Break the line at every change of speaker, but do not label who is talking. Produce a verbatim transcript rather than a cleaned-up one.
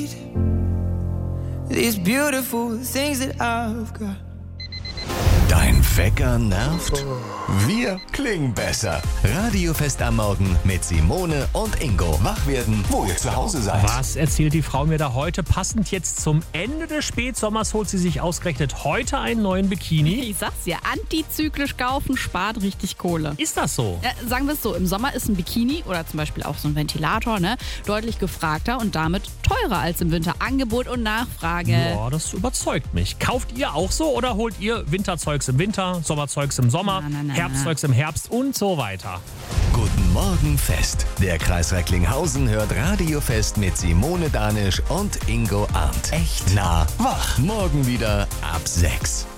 These beautiful things that I've got.
Dein Wecker nervt? Wir klingen besser. Radiofest am Morgen mit Simone und Ingo. Wach werden, wo ihr zu Hause seid.
Was erzählt die Frau mir da heute? Passend jetzt zum Ende des Spätsommers holt sie sich ausgerechnet heute einen neuen Bikini.
Ich sag's dir, antizyklisch kaufen spart richtig Kohle.
Ist das so?
Ja, sagen wir es so, im Sommer ist ein Bikini oder zum Beispiel auch so ein Ventilator ne, deutlich gefragter und damit teurer als im Winter. Angebot und Nachfrage.
Ja, das überzeugt mich. Kauft ihr auch so oder holt ihr Winterzeugs im Winter, Sommerzeugs im Sommer,
Na, na, na,
Herbstzeugs im Herbst und so weiter?
Guten Morgen, Fest. Der Kreis Recklinghausen hört Radiofest mit Simone Danisch und Ingo Arndt. Echt nah wach. Morgen wieder ab sechs.